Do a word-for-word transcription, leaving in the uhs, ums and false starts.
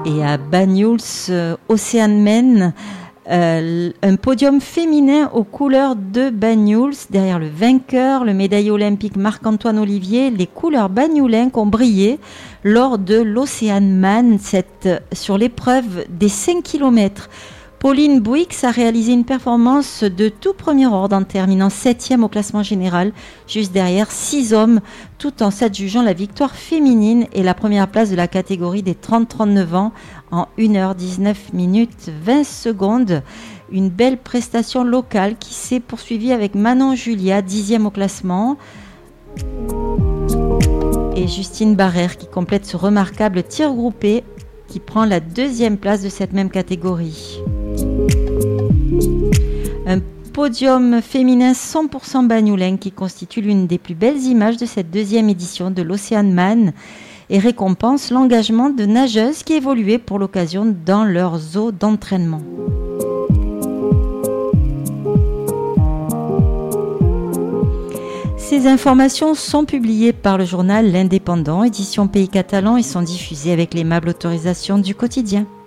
Et à Banyuls, euh, Oceanman, euh, un podium féminin aux couleurs de Banyuls. Derrière le vainqueur, le médaillé olympique Marc-Antoine Olivier, les couleurs banyulenques ont brillé lors de l'Oceanman, cette, sur l'épreuve des cinq kilomètres. Pauline Bouix a réalisé une performance de tout premier ordre en terminant septième au classement général, juste derrière six hommes, tout en s'adjugeant la victoire féminine et la première place de la catégorie des trente à trente-neuf ans en une heure dix-neuf minutes vingt secondes. Une belle prestation locale qui s'est poursuivie avec Manon Julia, dixième au classement, et Justine Barrère qui complète ce remarquable tir groupé qui prend la deuxième place de cette même catégorie. Un podium féminin cent pour cent banyulenque qui constitue l'une des plus belles images de cette deuxième édition de l'Oceanman et récompense l'engagement de nageuses qui évoluaient pour l'occasion dans leurs eaux d'entraînement. Ces informations sont publiées par le journal L'Indépendant, édition Pays Catalan, et sont diffusées avec l'aimable autorisation du quotidien.